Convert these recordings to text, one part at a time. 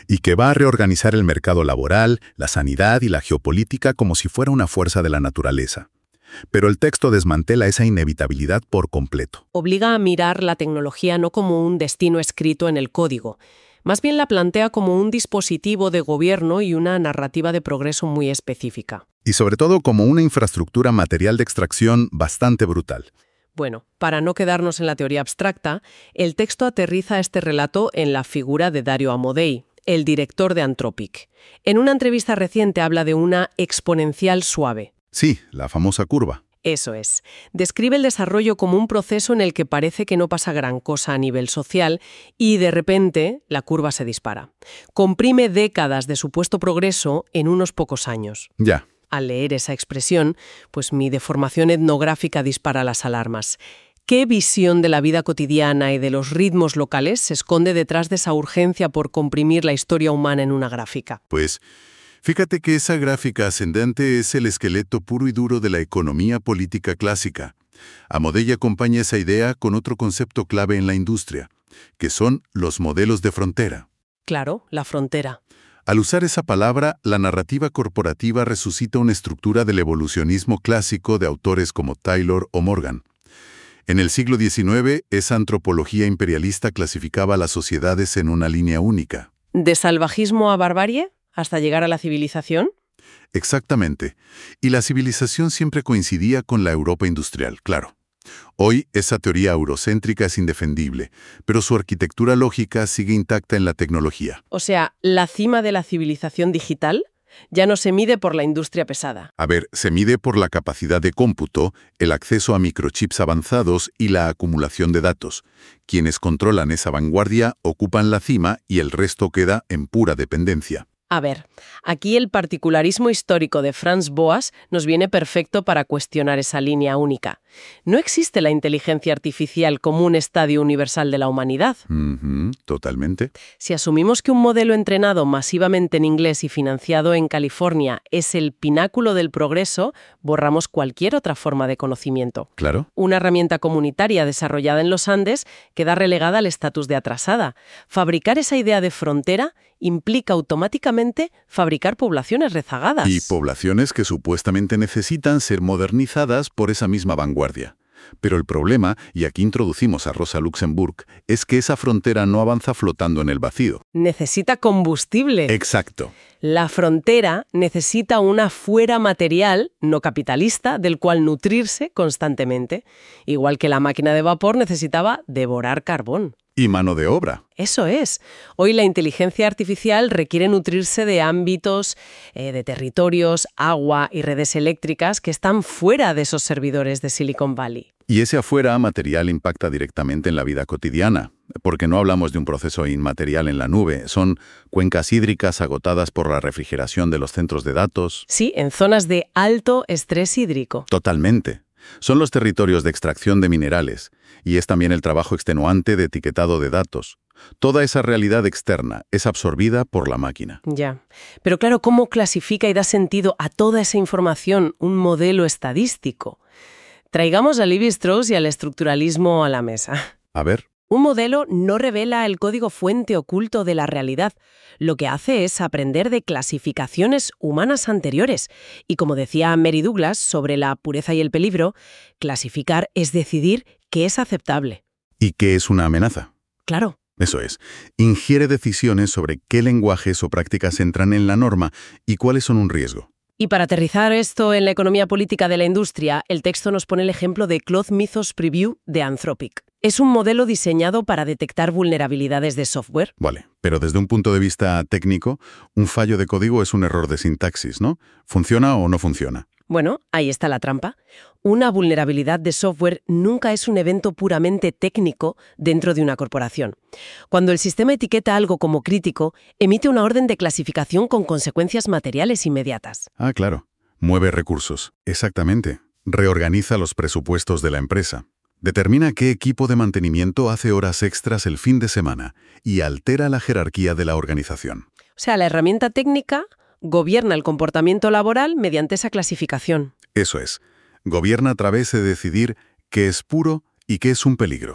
Y que va a reorganizar el mercado laboral, la sanidad y la geopolítica como si fuera una fuerza de la naturaleza. Pero el texto desmantela esa inevitabilidad por completo. Obliga a mirar la tecnología no como un destino escrito en el código. Más bien la plantea como un dispositivo de gobierno y una narrativa de progreso muy específica. Y sobre todo como una infraestructura material de extracción bastante brutal. Bueno, para no quedarnos en la teoría abstracta, el texto aterriza este relato en la figura de Dario Amodei, el director de Anthropic. En una entrevista reciente habla de una exponencial suave. Sí, la famosa curva. Eso es. Describe el desarrollo como un proceso en el que parece que no pasa gran cosa a nivel social y, de repente, la curva se dispara. Comprime décadas de supuesto progreso en unos pocos años. Ya. Al leer esa expresión, pues mi deformación etnográfica dispara las alarmas. ¿Qué visión de la vida cotidiana y de los ritmos locales se esconde detrás de esa urgencia por comprimir la historia humana en una gráfica? Pues, fíjate que esa gráfica ascendente es el esqueleto puro y duro de la economía política clásica. Amodei acompaña esa idea con otro concepto clave en la industria, que son los modelos de frontera. Claro, la frontera. Al usar esa palabra, la narrativa corporativa resucita una estructura del evolucionismo clásico de autores como Taylor o Morgan. En el siglo XIX, esa antropología imperialista clasificaba a las sociedades en una línea única. ¿De salvajismo a barbarie hasta llegar a la civilización? Exactamente. Y la civilización siempre coincidía con la Europa industrial, claro. Hoy, esa teoría eurocéntrica es indefendible, pero su arquitectura lógica sigue intacta en la tecnología. O sea, la cima de la civilización digital ya no se mide por la industria pesada. A ver, se mide por la capacidad de cómputo, el acceso a microchips avanzados y la acumulación de datos. Quienes controlan esa vanguardia ocupan la cima y el resto queda en pura dependencia. A ver, aquí el particularismo histórico de Franz Boas nos viene perfecto para cuestionar esa línea única. No existe la inteligencia artificial como un estadio universal de la humanidad. Totalmente. Si asumimos que un modelo entrenado masivamente en inglés y financiado en California es el pináculo del progreso, borramos cualquier otra forma de conocimiento. Claro. Una herramienta comunitaria desarrollada en los Andes queda relegada al estatus de atrasada. Fabricar esa idea de frontera implica automáticamente fabricar poblaciones rezagadas. Y poblaciones que supuestamente necesitan ser modernizadas por esa misma vanguardia. Pero el problema, y aquí introducimos a Rosa Luxemburg, es que esa frontera no avanza flotando en el vacío. Necesita combustible. Exacto. La frontera necesita una fuera material, no capitalista, del cual nutrirse constantemente. Igual que la máquina de vapor necesitaba devorar carbón. Y mano de obra. Eso es. Hoy la inteligencia artificial requiere nutrirse de ámbitos, de territorios, agua y redes eléctricas que están fuera de esos servidores de Silicon Valley. Y ese afuera material impacta directamente en la vida cotidiana, porque no hablamos de un proceso inmaterial en la nube, son cuencas hídricas agotadas por la refrigeración de los centros de datos. Sí, en zonas de alto estrés hídrico. Totalmente. Son los territorios de extracción de minerales, y es también el trabajo extenuante de etiquetado de datos. Toda esa realidad externa es absorbida por la máquina. Ya. Pero claro, ¿cómo clasifica y da sentido a toda esa información un modelo estadístico? Traigamos a Lévi-Strauss y al estructuralismo a la mesa. A ver. Un modelo no revela el código fuente oculto de la realidad. Lo que hace es aprender de clasificaciones humanas anteriores. Y como decía Mary Douglas sobre la pureza y el peligro, clasificar es decidir qué es aceptable. ¿Y qué es una amenaza? Claro. Eso es. Ingiere decisiones sobre qué lenguajes o prácticas entran en la norma y cuáles son un riesgo. Y para aterrizar esto en la economía política de la industria, el texto nos pone el ejemplo de Cloud Mythos Preview de Anthropic. Es un modelo diseñado para detectar vulnerabilidades de software. Vale, pero desde un punto de vista técnico, un fallo de código es un error de sintaxis, ¿no? ¿Funciona o no funciona? Bueno, ahí está la trampa. Una vulnerabilidad de software nunca es un evento puramente técnico dentro de una corporación. Cuando el sistema etiqueta algo como crítico, emite una orden de clasificación con consecuencias materiales inmediatas. Ah, claro. Mueve recursos. Exactamente. Reorganiza los presupuestos de la empresa. Determina qué equipo de mantenimiento hace horas extras el fin de semana y altera la jerarquía de la organización. O sea, la herramienta técnica gobierna el comportamiento laboral mediante esa clasificación. Eso es. Gobierna a través de decidir qué es puro y qué es un peligro.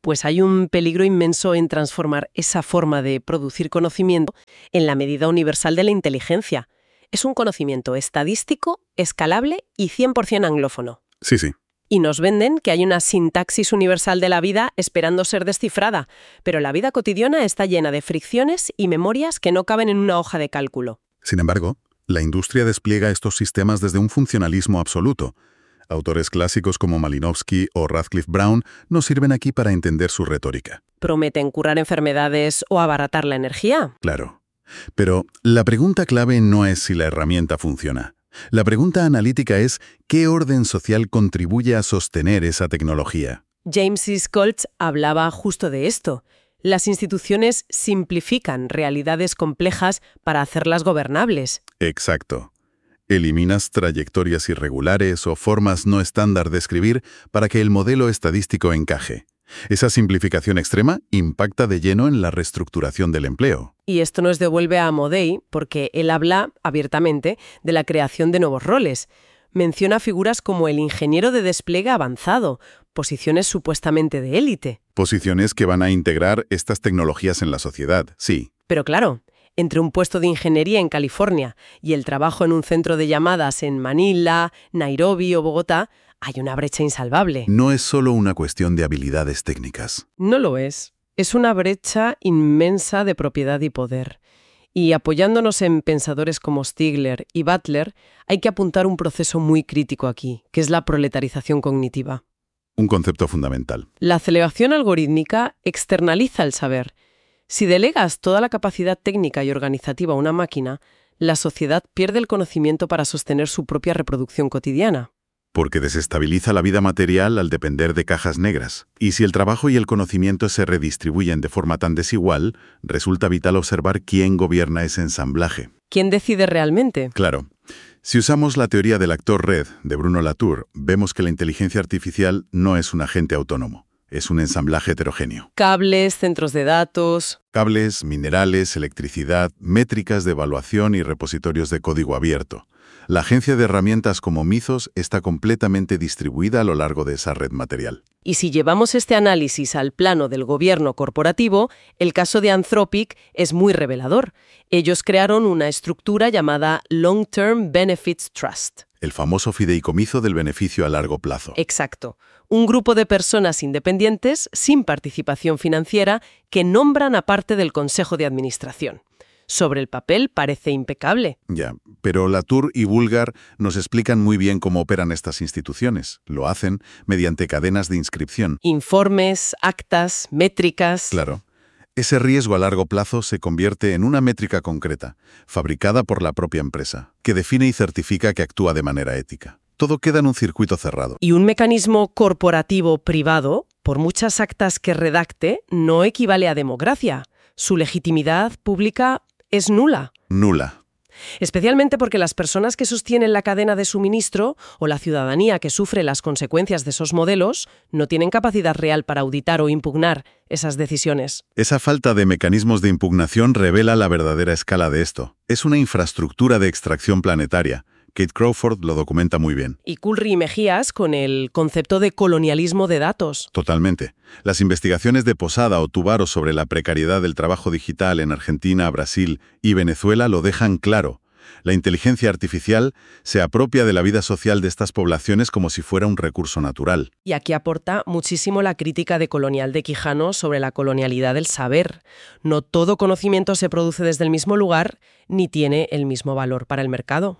Pues hay un peligro inmenso en transformar esa forma de producir conocimiento en la medida universal de la inteligencia. Es un conocimiento estadístico, escalable y 100% anglófono. Sí, sí. Y nos venden que hay una sintaxis universal de la vida esperando ser descifrada, pero la vida cotidiana está llena de fricciones y memorias que no caben en una hoja de cálculo. Sin embargo, la industria despliega estos sistemas desde un funcionalismo absoluto. Autores clásicos como Malinowski o Radcliffe Brown nos sirven aquí para entender su retórica. ¿Prometen curar enfermedades o abaratar la energía? Claro. Pero la pregunta clave no es si la herramienta funciona. La pregunta analítica es ¿qué orden social contribuye a sostener esa tecnología? James C. Scholz hablaba justo de esto. Las instituciones simplifican realidades complejas para hacerlas gobernables. Exacto. Eliminas trayectorias irregulares o formas no estándar de escribir para que el modelo estadístico encaje. Esa simplificación extrema impacta de lleno en la reestructuración del empleo. Y esto nos devuelve a Amodei porque él habla abiertamente de la creación de nuevos roles. Menciona figuras como el ingeniero de despliegue avanzado, posiciones supuestamente de élite. Posiciones que van a integrar estas tecnologías en la sociedad, sí. Pero claro, entre un puesto de ingeniería en California y el trabajo en un centro de llamadas en Manila, Nairobi o Bogotá, hay una brecha insalvable. No es solo una cuestión de habilidades técnicas. No lo es. Es una brecha inmensa de propiedad y poder. Y apoyándonos en pensadores como Stigler y Butler, hay que apuntar un proceso muy crítico aquí, que es la proletarización cognitiva. Un concepto fundamental. La aceleración algorítmica externaliza el saber. Si delegas toda la capacidad técnica y organizativa a una máquina, la sociedad pierde el conocimiento para sostener su propia reproducción cotidiana. Porque desestabiliza la vida material al depender de cajas negras. Y si el trabajo y el conocimiento se redistribuyen de forma tan desigual, resulta vital observar quién gobierna ese ensamblaje. ¿Quién decide realmente? Claro. Si usamos la teoría del actor red de Bruno Latour, vemos que la inteligencia artificial no es un agente autónomo. Es un ensamblaje heterogéneo. Cables, centros de datos. Cables, minerales, electricidad, métricas de evaluación y repositorios de código abierto. La agencia de herramientas como Mythos está completamente distribuida a lo largo de esa red material. Y si llevamos este análisis al plano del gobierno corporativo, el caso de Anthropic es muy revelador. Ellos crearon una estructura llamada Long-Term Benefits Trust. El famoso fideicomiso del beneficio a largo plazo. Exacto. Un grupo de personas independientes, sin participación financiera, que nombran a parte del Consejo de Administración. Sobre el papel parece impecable. Ya, pero Latour y Bulgar nos explican muy bien cómo operan estas instituciones. Lo hacen mediante cadenas de inscripción. Informes, actas, métricas. Claro. Ese riesgo a largo plazo se convierte en una métrica concreta, fabricada por la propia empresa, que define y certifica que actúa de manera ética. Todo queda en un circuito cerrado. Y un mecanismo corporativo privado, por muchas actas que redacte, no equivale a democracia. Su legitimidad pública es nula. Nula. Especialmente porque las personas que sostienen la cadena de suministro o la ciudadanía que sufre las consecuencias de esos modelos no tienen capacidad real para auditar o impugnar esas decisiones. Esa falta de mecanismos de impugnación revela la verdadera escala de esto. Es una infraestructura de extracción planetaria. Kate Crawford lo documenta muy bien. Y Culry y Mejías con el concepto de colonialismo de datos. Totalmente. Las investigaciones de Posada o Tubaro sobre la precariedad del trabajo digital en Argentina, Brasil y Venezuela lo dejan claro. La inteligencia artificial se apropia de la vida social de estas poblaciones como si fuera un recurso natural. Y aquí aporta muchísimo la crítica de Colonial de Quijano sobre la colonialidad del saber. No todo conocimiento se produce desde el mismo lugar ni tiene el mismo valor para el mercado.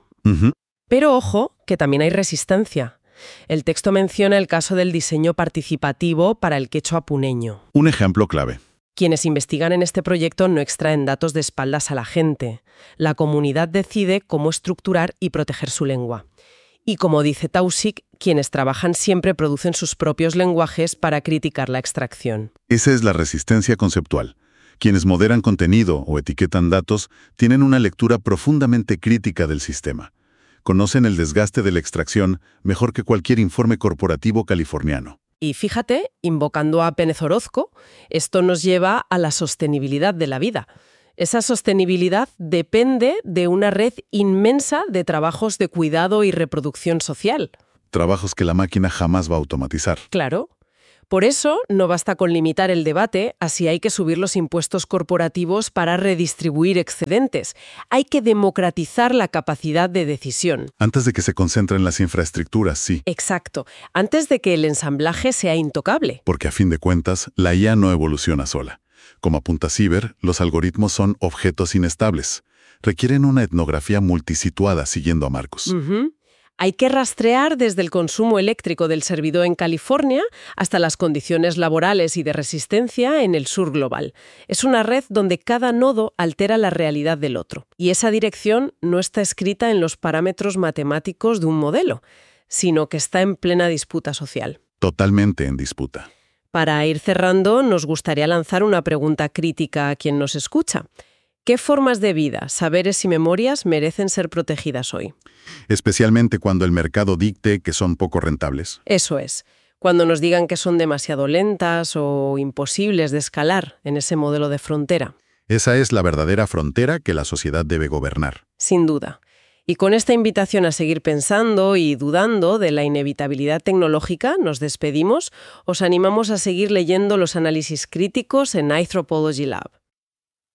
Pero ojo, que también hay resistencia. El texto menciona el caso del diseño participativo para el quechua puneño. Un ejemplo clave. Quienes investigan en este proyecto no extraen datos de espaldas a la gente. La comunidad decide cómo estructurar y proteger su lengua. Y como dice Tausig, quienes trabajan siempre producen sus propios lenguajes para criticar la extracción. Esa es la resistencia conceptual. Quienes moderan contenido o etiquetan datos tienen una lectura profundamente crítica del sistema. Conocen el desgaste de la extracción mejor que cualquier informe corporativo californiano. Y fíjate, invocando a Pérez Orozco, esto nos lleva a la sostenibilidad de la vida. Esa sostenibilidad depende de una red inmensa de trabajos de cuidado y reproducción social. Trabajos que la máquina jamás va a automatizar. Claro. Por eso, no basta con limitar el debate, así hay que subir los impuestos corporativos para redistribuir excedentes. Hay que democratizar la capacidad de decisión. Antes de que se concentren en las infraestructuras, sí. Exacto, antes de que el ensamblaje sea intocable. Porque a fin de cuentas, la IA no evoluciona sola. Como apunta Sieber, los algoritmos son objetos inestables. Requieren una etnografía multisituada, siguiendo a Marcus. Hay que rastrear desde el consumo eléctrico del servidor en California hasta las condiciones laborales y de resistencia en el sur global. Es una red donde cada nodo altera la realidad del otro. Y esa dirección no está escrita en los parámetros matemáticos de un modelo, sino que está en plena disputa social. Totalmente en disputa. Para ir cerrando, nos gustaría lanzar una pregunta crítica a quien nos escucha. ¿Qué formas de vida, saberes y memorias merecen ser protegidas hoy? Especialmente cuando el mercado dicte que son poco rentables. Eso es. Cuando nos digan que son demasiado lentas o imposibles de escalar en ese modelo de frontera. Esa es la verdadera frontera que la sociedad debe gobernar. Sin duda. Y con esta invitación a seguir pensando y dudando de la inevitabilidad tecnológica, nos despedimos. Os animamos a seguir leyendo los análisis críticos en Anthropology Lab.